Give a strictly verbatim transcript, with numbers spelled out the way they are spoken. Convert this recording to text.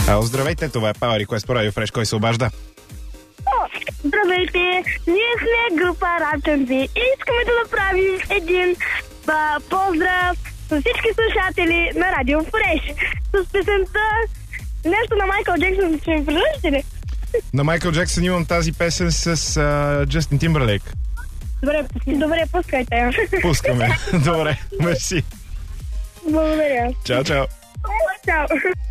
А, здравейте, това е Power Request по Радио Фреш. Кой се обажда? О, здравейте, ние сме група Рапчанци и искаме да направим един ба, поздрав за всички слушатели на Радио Фреш с песента нещо на Майкъл Джексън. Ще ми предложите ли? На Майкъл Джексън имам тази песен с а, Джастин Тимбърлейк. Добре, добре, пускайте. Пускаме. Добре, мерси. Благодаря. Чао, чао. Чао.